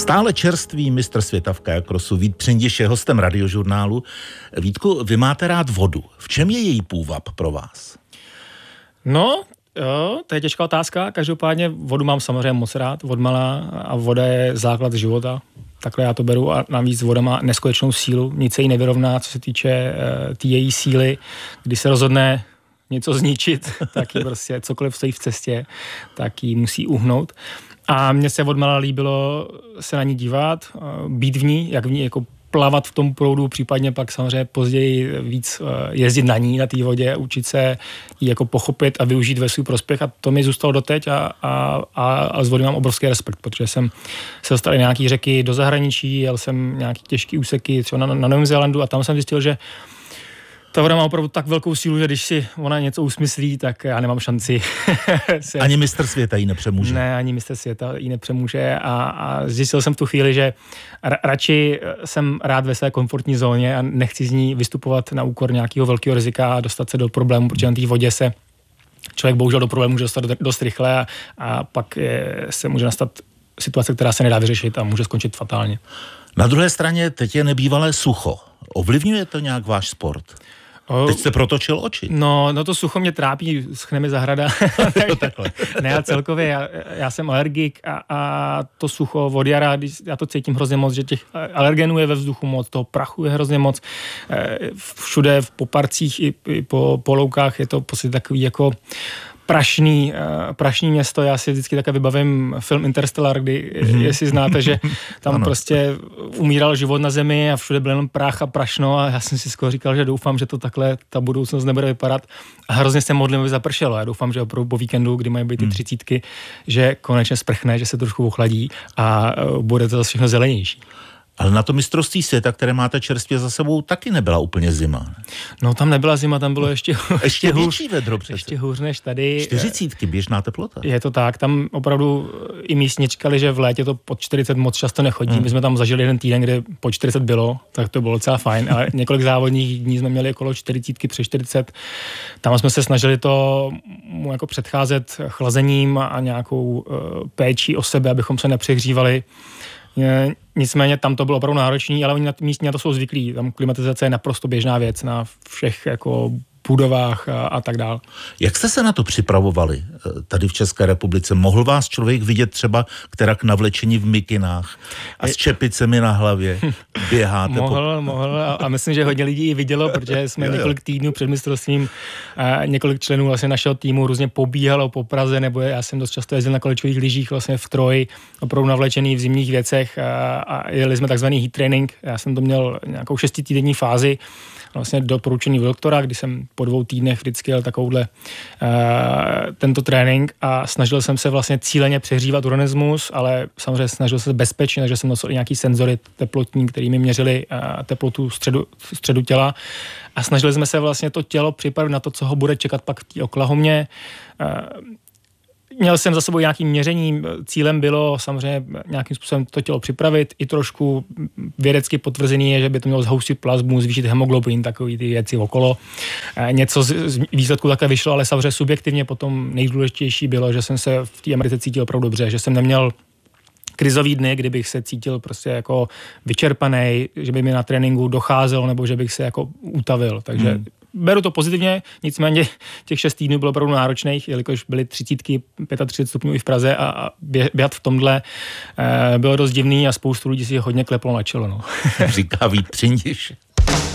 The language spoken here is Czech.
Stále čerstvý mistr světa v kajakrosu Vít Přindiš je hostem Radiožurnálu. Vítku, vy máte rád vodu. V čem je její půvab pro vás? No, jo, to je těžká otázka. Každopádně vodu mám samozřejmě moc rád, odmala, a voda je základ života. Takhle já to beru a navíc voda má neskutečnou sílu. Nic se jí nevyrovná, co se týče její síly. Když se rozhodne něco zničit, tak ji prostě cokoliv stojí v cestě, tak ji musí uhnout. A mně se odmala líbilo se na ní dívat, být v ní, jak v ní jako plavat v tom proudu, případně pak samozřejmě později víc jezdit na ní, na té vodě, učit se ji jako pochopit a využít ve svůj prospěch, a to mi zůstalo doteď a z vody mám obrovský respekt, protože jsem se dostal i nějaký řeky do zahraničí, jel jsem nějaký těžký úseky třeba na Novém Zélandu a tam jsem zjistil, že ta voda má opravdu tak velkou sílu, že když si ona něco usmyslí, tak já nemám šanci. Ani mistr světa ji nepřemůže. Ne, ani mistr světa ji nepřemůže a zjistil jsem v tu chvíli, že radši jsem rád ve své komfortní zóně a nechci z ní vystupovat na úkor nějakého velkého rizika a dostat se do problému, protože na té vodě se člověk bohužel do problému může dostat dost rychle a pak se může nastat situace, která se nedá vyřešit a může skončit fatálně. Na druhé straně teď je nebývalé sucho. Ovlivňuje to nějak váš sport? Teď jste protočil oči. No to sucho mě trápí, schne mi zahrada. Ne, a celkově já jsem alergik a to sucho od jara, já to cítím hrozně moc, že těch alergenů je ve vzduchu moc, toho prachu je hrozně moc. Všude po parcích i po loukách je to prostě takový jako prašný město. Já si vždycky také vybavím film Interstellar, kdy, jestli znáte, že tam prostě umíral život na zemi a všude byl jenom prach a prašno a já jsem si skoro říkal, že doufám, že to takhle ta budoucnost nebude vypadat a hrozně se modlím, aby zapršelo. Já doufám, že opravdu po víkendu, kdy mají být ty 30, že konečně sprchne, že se trošku ochladí a bude to zase všechno zelenější. Ale na to mistrovství světa, které máte čerstvě za sebou, taky nebyla úplně zima. No tam nebyla zima, tam bylo ještě větší vedro přece. Ještě hůř než tady. 40 běžná teplota. Je to tak, tam opravdu i místně čekali, že v létě to pod 40 moc často nechodí. My jsme tam zažili jeden týden, kde po 40 bylo, tak to bylo docela fajn, ale několik závodních dní jsme měli okolo 40, přes 40. Tam jsme se snažili to mu jako předcházet chlazením a nějakou péčí o sebe, abychom se nepřehřívali. Nicméně tam to bylo opravdu náročný, ale oni místně na to jsou zvyklí. Tam klimatizace je naprosto běžná věc na všech jako budovách a tak dál. Jak jste se na to připravovali tady v České republice? Mohl vás člověk vidět třeba kterak navlečení v mikinách a s čepicemi na hlavě běháte? Mohl a myslím, že hodně lidí ji vidělo, protože jsme několik týdnů před mistrovstvím několik členů vlastně našeho týmu různě pobíhalo po Praze, nebo já jsem dost často jezdil na kolečkových lyžích vlastně v Troji, opravdu navlečený v zimních věcech a jeli jsme takzvaný heat training. Já jsem to měl nějakou 6týdenní fázi, vlastně doporučený doktora, kdy jsem po 2 týdnech vždycky jel takovouhle tento trénink a snažil jsem se vlastně cíleně přehřívat organismus, ale samozřejmě snažil se bezpečně, takže jsem nosil i nějaký senzory teplotní, který mi měřili teplotu středu těla a snažili jsme se vlastně to tělo připravit na to, co ho bude čekat pak v té Oklahomě. Měl jsem za sebou nějakým měřením, cílem bylo samozřejmě nějakým způsobem to tělo připravit, i trošku vědecky potvrzený je, že by to mělo zhoustit plazmu, zvýšit hemoglobin, takový ty věci okolo. Něco z výsledku také vyšlo, ale samozřejmě subjektivně potom nejdůležitější bylo, že jsem se v té Americe cítil opravdu dobře, že jsem neměl krizový dny, kdybych se cítil prostě jako vyčerpaný, že by mi na tréninku docházelo, nebo že bych se jako utavil, takže beru to pozitivně, nicméně těch 6 týdnů bylo opravdu náročných, jelikož byly 30, 35 stupňů i v Praze a běhat v tomhle bylo dost divný a spoustu lidí si hodně kleplo na čelo. No. Říká Vít Přindiš.